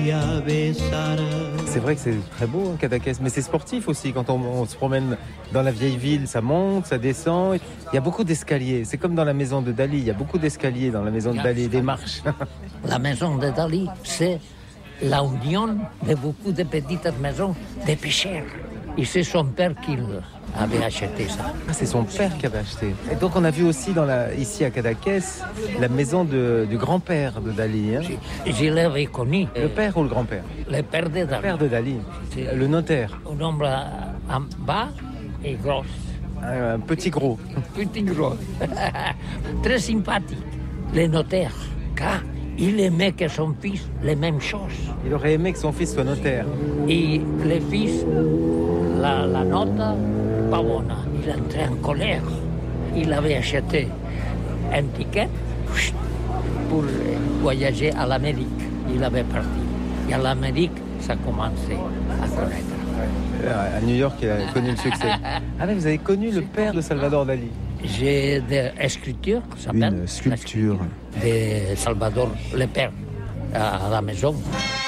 C'est vrai que c'est très beau, Cadaqués, mais c'est sportif aussi. Quand on se promène dans la vieille ville, ça monte, ça descend. Il y a beaucoup d'escaliers. C'est comme dans la maison de Dali. Il y a beaucoup d'escaliers dans la maison de Dali, des marches. La maison de Dali, c'est la union de beaucoup de petites maisons de pêcheurs. Et c'est son père qui avait acheté ça. Ah, c'est son père qui avait acheté. Et donc on a vu aussi ici à Cadaqués la maison du grand-père de Dali. Hein. Je l'avais connu. Le père ou le grand-père? Le père de Dali. Le père de Dali, le notaire. Un homme en bas et gros. Un petit gros. Petit gros. Très sympathique. Le notaire, car il aimait que son fils les mêmes choses. Il aurait aimé que son fils soit notaire. Et le fils, la note, pas bonne. Il entrait en colère. Il avait acheté un ticket pour voyager à l'Amérique. Il avait parti. Et à l'Amérique, ça commençait à connaître. À New York, il a connu le succès. Ah mais vous avez connu le père de Salvador Dali? J'ai des sculptures, ça s'appelle. Une sculpture. De Salvador, le père, à la maison.